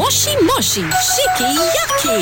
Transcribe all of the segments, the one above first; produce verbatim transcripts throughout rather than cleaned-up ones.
Moshi Moshi Shiki Yaki.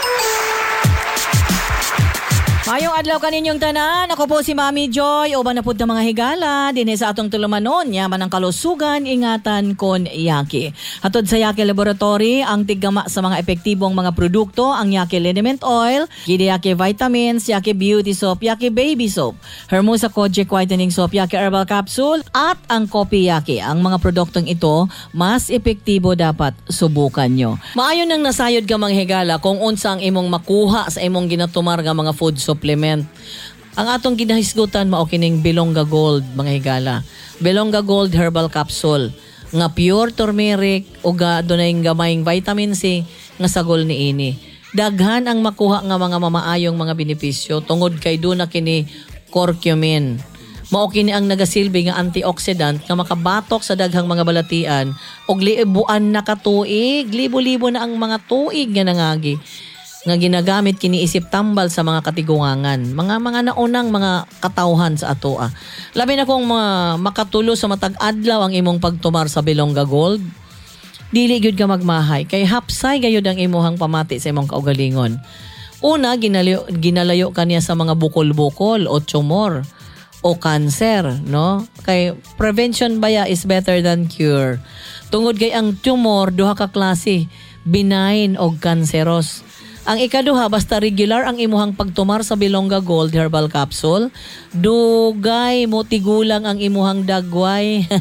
Mayong adlaw kaninyong tanan, ako po si Mami Joy, uban na pud ng mga higala, dinhi sa atong tulumanon, yaman ang kalusugan, ingatan kon Yaki. Hatod sa Yaki Laboratory, ang tiggama sa mga epektibong mga produkto, ang Yaki Liniment Oil, Gide Yaki Vitamins, Yaki Beauty Soap, Yaki Baby Soap, Hermosa Kojic Whitening Soap, Yaki Herbal Capsule, at ang Kopi Yaki. Ang mga produktong ito, mas epektibo dapat subukan nyo. Maayon nang nasayod ka mga higala kung unsa ang imong makuha sa imong ginatumar nga mga food supplement. Ang atong ginahisgutan mao kining Bilongga Gold mga higala. Bilongga Gold Herbal Capsule nga pure turmeric ug adunay gamayng vitamin C nga sagol niini. Daghan ang makuha nga mga mamaayong mga benepisyo tungod kay duna kini curcumin. Mao kini ang nagasilbi nga antioxidant nga makabatok sa daghang mga balatian ug libuan na ka tuig, libo-libo na ang mga tuig nga nangagi nga ginagamit kini isip tambal sa mga katigungangan, mga mga naunang mga katawhan sa atoa. Labi na kung mga makatulo sa matag adlaw ang imong pagtumar sa Bilongga Gold, dili gyud ka magmahay kay hapsay gayud ang imuhang pamati sa imong kaugalingon. Una, ginalayo, ginalayo kaniya sa mga bukol-bukol o tumor o cancer, no? Kay prevention baya is better than cure. Tungod kay ang tumor duha ka klase, benign o cancerous. Ang ikaduha, basta regular ang imuhang pagtumar sa Bilongga Gold Herbal Capsule, dugay mo tigulang ang imuhang dagway.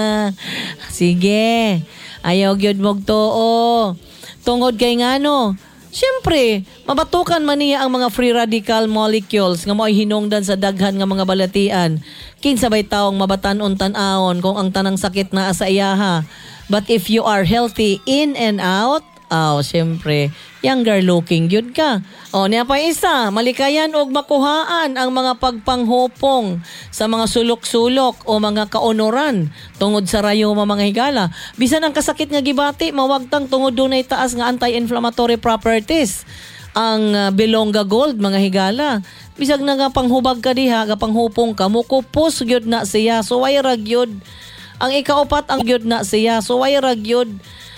Sige, ayaw gyud mog tuo. Tungod kay ngano, siyempre, mabatukan man niya ang mga free radical molecules nga mo'y hinungdan sa daghan nga mga balatian. Kinsa bay taong mabatan-on tan-aon kung ang tanang sakit na sa iyaha. But if you are healthy in and out, oh, siyempre, younger looking yun ka. O, niya pa isa, malikayan og makuhaan ang mga pagpanghupong sa mga sulok-sulok o mga kaunoran tungod sa rayo mga higala. Bisan ang kasakit nga gibati, mawagtang tungod dunay taas nga anti-inflammatory properties. Ang uh, Bilongga Gold mga higala. Bisag na nga panghubag ka diha, nga panghupong ka, mukupos gyud na siya, so way ra gyud. Ang ikaupat ang gyud na siya, so way ra gyud.